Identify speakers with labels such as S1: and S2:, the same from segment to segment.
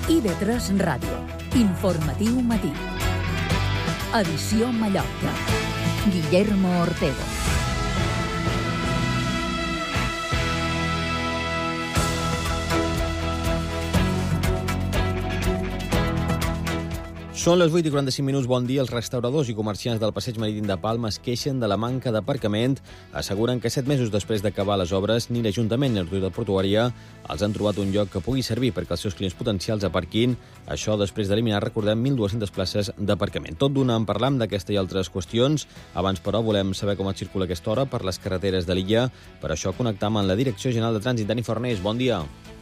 S1: IB3 Ràdio. Informatiu matí. Edició Mallorca. Guillermo Ortego.
S2: Són les 8:45. Bon dia. Els restauradors i comerciants del Passeig Marítim de Palma es queixen de la manca d'aparcament. Asseguren que 7 mesos després d'acabar les obres, ni l'Ajuntament ni l'Autoritat Portuària els han trobat un lloc que pugui servir perquè els seus clients potencials aparquin. Això després d'eliminar, recordem, 1.200 places d'aparcament. Tot d'una en parlam d'aquesta i altres qüestions. Abans, però, volem saber com es circula a aquesta hora per les carreteres de l'illa. Per això connectam amb la Direcció General de Trànsit. Dani Fornés, bon dia.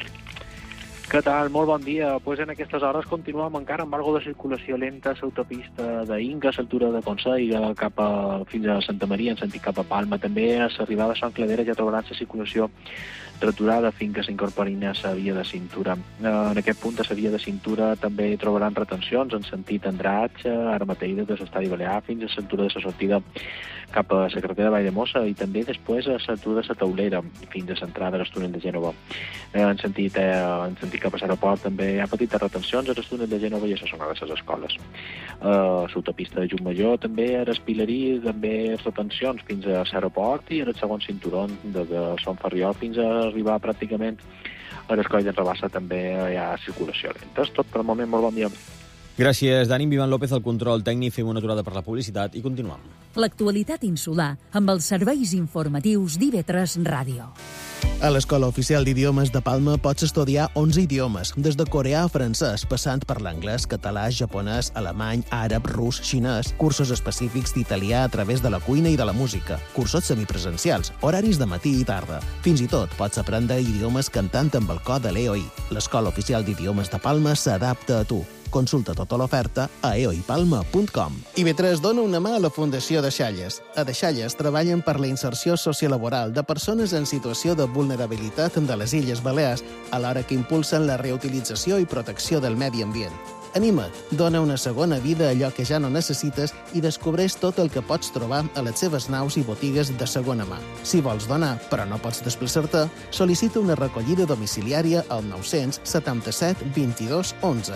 S3: Què tal? Molt bon dia. Pues en aquestes hores continuem encara amb algo de circulació lenta a l'autopista d'Ingas, a l'altura de Consell, fins a Santa Maria, en sentit cap a Palma. També a l'arribada a Sant Cladera ja trobaran la circulació returada fins que s'incorporin a la via de cintura. En aquest punt, a la via de cintura, també trobaran retencions en sentit Andratx, ara mateix des de l'Estadi Balear fins a l'altura de la sortida cap a la carretera de Valldemossa i també després a l'altura de la Taulera fins a l'entrada del túnel de Gènova. En sentit cap a l'aeroport també hi ha petites retencions a el túnel de Gènova i a la zona de les escoles. A l'autopista de Llucmajor també a l'Espilerí, també retencions fins a l'aeroport i a el segon cinturó de Sant Ferriol fins a arribar pràcticament a l'Escoll de Rabassa també hi ha circulació lenta. És tot per al moment. Molt bon dia.
S2: Gràcies, Dani. Vivan López, el control tècnic. Fem una aturada per la publicitat i continuem.
S1: L'actualitat insular amb els serveis informatius d'IB3 Ràdio.
S4: A l'Escola Oficial d'Idiomes de Palma pots estudiar 11 idiomes, des de coreà a francès, passant per l'anglès, català, japonès, alemany, àrab, rus, xinès, cursos específics d'italià a través de la cuina i de la música, cursos semipresencials, horaris de matí i tarda. Fins i tot pots aprendre idiomes cantant amb el cor de l'EOI. L'Escola Oficial d'Idiomes de Palma s'adapta a tu. Consulta tota l'oferta a eoipalma.com. IB3 dona una mà a la Fundació Deixalles. A Deixalles treballen per la inserció sociolaboral de persones en situació de vulnerabilitat de les Illes Balears, alhora que impulsen la reutilització i protecció del medi ambient. Anima't, dona una segona vida a allò que ja no necessites i descobreix tot el que pots trobar a les seves naus i botigues de segona mà. Si vols donar, però no pots desplaçar-te, sol·licita una recollida domiciliària al 977 22 11.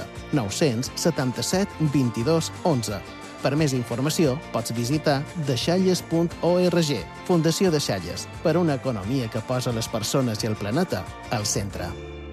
S4: 977 22 11. Per més informació, pots visitar deixalles.org. Fundació Deixalles, per una economia que posa les persones i el planeta al centre.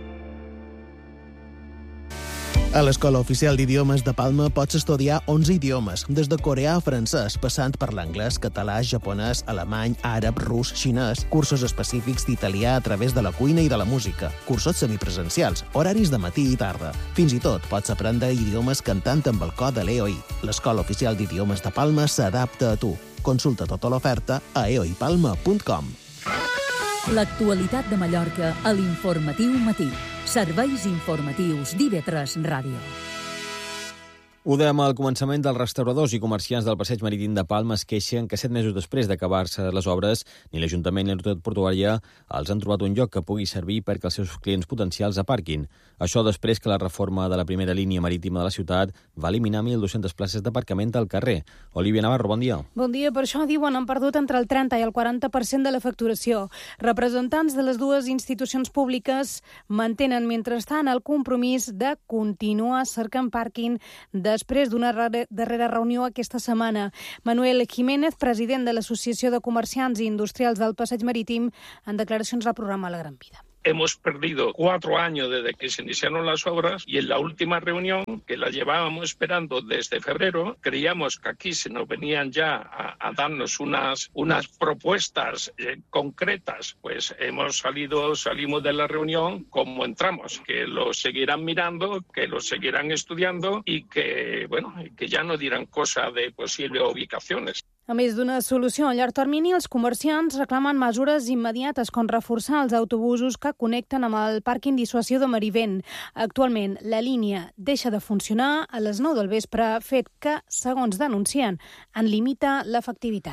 S4: A l'Escola Oficial d'Idiomes de Palma pots estudiar 11 idiomes, des de coreà a francès, passant per l'anglès, català, japonès, alemany, àrab, rus, xinès, cursos específics d'italià a través de la cuina i de la música, cursos semipresencials, horaris de matí i tarda. Fins i tot pots aprendre idiomes cantant amb el cor de l'EOI. L'Escola Oficial d'Idiomes de Palma s'adapta a tu. Consulta tota l'oferta a eoipalma.com.
S1: L'actualitat de Mallorca a l'Informatiu Matí. Serveis informatius d'IB3 Ràdio.
S2: Ho dèiem al començament, dels restauradors i comerciants del Passeig Marítim de Palma es queixen que 7 mesos després d'acabar-se les obres, ni l'Ajuntament ni l'Autoritat Portuària els han trobat un lloc que pugui servir perquè els seus clients potencials aparquin. Això després que la reforma de la primera línia marítima de la ciutat va eliminar 1.200 places d'aparcament al carrer. Olivia Navarro, bon dia.
S5: Bon dia. Per això, diuen, han perdut entre el 30 i el 40% de la facturació. Representants de les dues institucions públiques mantenen, mentrestant, el compromís de continuar cercant pàrquing després d'una darrera reunió aquesta setmana. Manuel Jiménez, president de l'Associació de Comerciants i Industrials del Passeig Marítim, en declaracions al programa La Gran Vida.
S6: Hemos perdido 4 años desde que se iniciaron las obras y en la última reunión, que la llevábamos esperando desde febrero, creíamos que aquí se nos venían ya a darnos unas propuestas concretas. Pues salimos de la reunión como entramos, que lo seguirán mirando, que lo seguirán estudiando y que ya no dirán cosa de posibles ubicaciones.
S5: A més d'una solució a llarg termini, els comerciants reclamen mesures immediates com reforçar els autobusos que connecten amb el pàrquing Dissuasió de Marivent. Actualment, la línia deixa de funcionar a les 9 del vespre, fet que, segons denuncien, en limita l'efectivitat.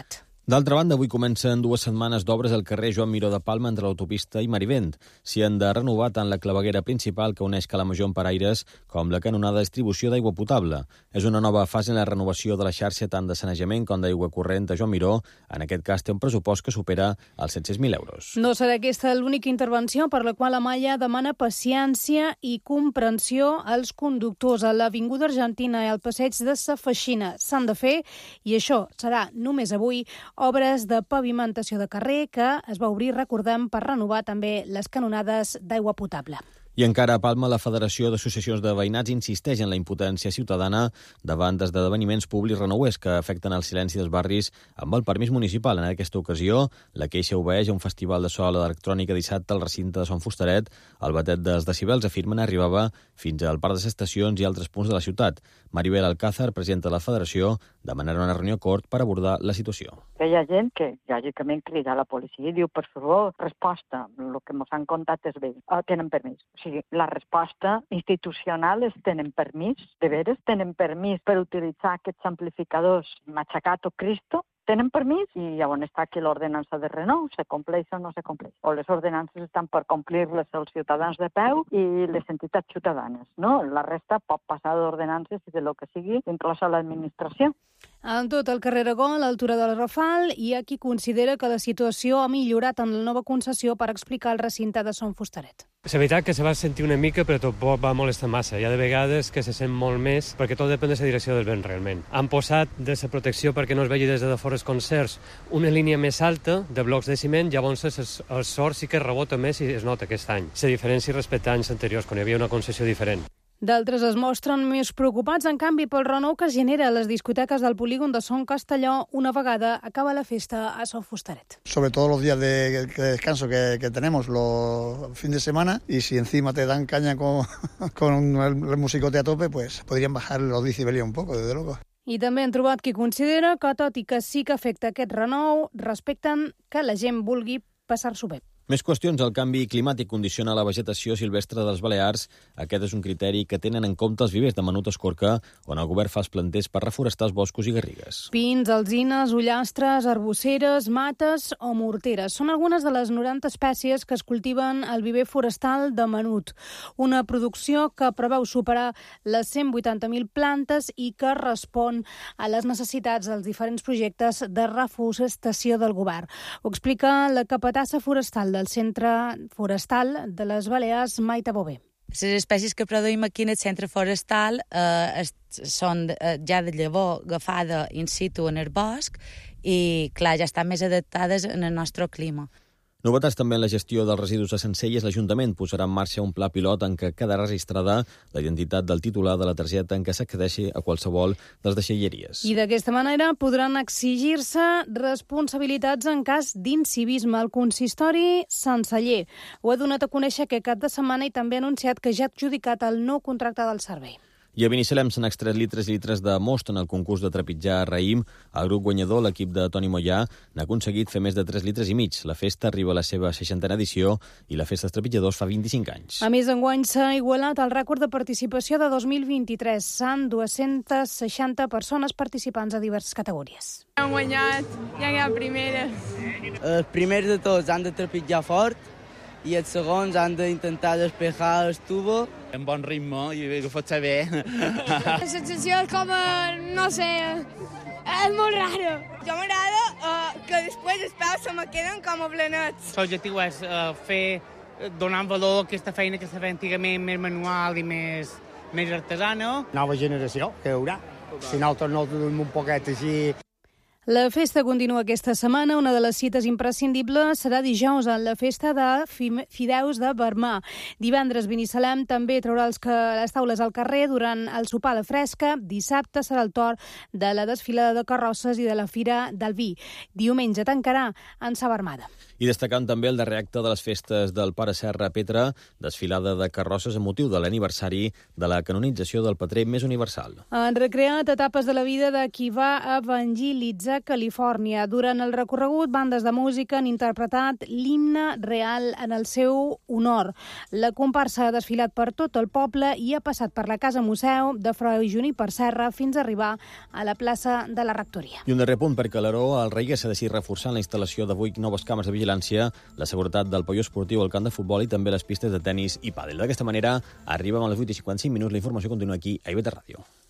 S2: D'altra banda, avui comencen 2 setmanes d'obres al carrer Joan Miró de Palma entre l'autopista i Marivent. S'hi han de renovar tant la claveguera principal que uneix Calamajor amb Paraires com la canonada de distribució d'aigua potable. És una nova fase en la renovació de la xarxa tant de sanejament com d'aigua corrent a Joan Miró. En aquest cas té un pressupost que supera els 700.000 euros.
S5: No serà aquesta l'única intervenció per la qual Amaya demana paciència i comprensió als conductors. A l'Avinguda Argentina i al passeig de Sa Feixina s'han de fer, i això serà només avui, obres de pavimentació de carrer que es va obrir, recordem, per renovar també les canonades d'aigua potable.
S2: I encara a Palma, la Federació d'Associacions de Veïnats insisteix en la impotència ciutadana davant d'esdeveniments públics renouers que afecten el silenci dels barris amb el permís municipal. En aquesta ocasió, la queixa obeeix a un festival de sol electrònica dissabte al recinte de Son Fustaret. El batet dels decibels, afirmen, arribava fins al Parc de les Estacions i altres punts de la ciutat. Maribel Alcázar, presidenta de la Federació, demanarà una reunió cort per abordar la situació.
S7: Hi ha gent que, lògicament, crida a la policia i diu, per favor, resposta, el que ens han contat és bé, tenen permís. O sigui, la resposta institucional és tenen permís, de veres, tenen permís per utilitzar aquests amplificadors Machacato Cristo, tenen permís i llavors està aquí l'ordenança de renou, se compleix o no se compleix. O les ordenances estan per complir-les els ciutadans de peu i les entitats ciutadanes, no? La resta pot passar d'ordenances i de lo que sigui, inclosa l'administració.
S5: En tot el carrer Aragó, a l'altura del Rafal, hi ha qui considera que la situació ha millorat en la nova concessió per explicar el recinte de Son Fustaret.
S8: És veritat que se va sentir una mica, però tampoc va molestar massa. Hi ha de vegades que se sent molt més, perquè tot depèn de la direcció del vent, realment. Han posat de la protecció perquè no es vegi des de fora els concerts una línia més alta de blocs de ciment, llavors el sort sí que rebota més i es nota aquest any. La diferència respecte a anys anteriors, quan hi havia una concessió diferent.
S5: D'altres es mostren més preocupats, en canvi, pel renou que genera a les discoteques del polígon de Son Castelló una vegada acaba la festa a Son Fustaret.
S9: Sobre todo los días de descanso que tenemos los fines de semana, y si encima te dan caña con el musicote a tope, pues podrían bajar los decibelios un poco, desde luego.
S5: I també han trobat qui considera que, tot i que sí que afecta aquest renou, respecten que la gent vulgui passar-s'ho bé.
S2: Més qüestions. El canvi climàtic condiciona la vegetació silvestre dels Balears. Aquest és un criteri que tenen en compte els vivers de Menut Escorca, on el govern fa els planters per reforestar els boscos i garrigues.
S5: Pins, alzines, ullastres, arbusseres, mates o morteres. Són algunes de les 90 espècies que es cultiven al viver forestal de Menut. Una producció que preveu superar les 180.000 plantes i que respon a les necessitats dels diferents projectes de reforestació del govern. Ho explica la capatassa forestal del Centre Forestal de les Balears, Maite Bové.
S10: Les espècies que produïm aquí en el centre forestal són ja de llavor agafada in situ en el bosc i, clar, ja estan més adaptades en el nostre clima.
S2: Novetats també en la gestió dels residus a Sencelles. L'Ajuntament posarà en marxa un pla pilot en què quedarà registrada la identitat del titular de la targeta en què s'accedeixi a qualsevol de les deixalleries.
S5: I d'aquesta manera podran exigir-se responsabilitats en cas d'incivisme. El consistori Sanceller ho ha donat a conèixer aquest cap de setmana i també ha anunciat que ja ha adjudicat el nou contracte del servei.
S2: I a Binissalem s'han extret litres i litres de most en el concurs de trepitjar a raïm. El grup guanyador, l'equip de Toni Mollà, n'ha aconseguit fer més de 3 litres i mig. La festa arriba a la seva 60a edició i la festa dels trepitjadors fa 25 anys.
S5: A més, enguany s'ha igualat el rècord de participació de 2023. Són 260 persones participants a diverses categories.
S11: Han guanyat, ja hi ha primera.
S12: Els primers de tots han de trepitjar fort i els segons han d'intentar despejar el tubo.
S13: En bon ritme i que ho faig bé.
S11: La sensació és com, no sé, és molt raro. Jo m'agrada que després els peus se me queden com a planets.
S14: L'objectiu és donar valor a aquesta feina que se feia antigament més manual i més artesana.
S15: Nova generació que hi haurà. Si nosaltres no tenim un poquet així.
S5: La festa continua aquesta setmana. Una de les cites imprescindibles serà dijous en la festa de fideus de Vermà. Divendres Binissalem també traurà les taules al carrer durant el sopar a la fresca. Dissabte serà el torn de la desfilada de carrosses i de la Fira del Vi. Diumenge tancarà en Sa Armada.
S2: I destacant també el darrer acte de les festes del Pare Serra a Petra, desfilada de carrosses amb motiu de l'aniversari de la canonització del Petrer més universal.
S5: Han recreat etapes de la vida de qui va evangelitzar de Califòrnia. Durant el recorregut, bandes de música han interpretat l'himne real en el seu honor. La comparsa ha desfilat per tot el poble i ha passat per la Casa Museu de Fra Juníper Serra fins a arribar a la plaça de la Rectoria.
S2: I un darrer punt, perquè a l'Aró el Reguer s'ha decidit reforçar la instal·lació de 8 noves càmeres de vigilància, la seguretat del pavelló esportiu, el camp de futbol i també les pistes de tennis i pàdel. D'aquesta manera, arribem a les 8:55, la informació continua aquí a IB3 Ràdio.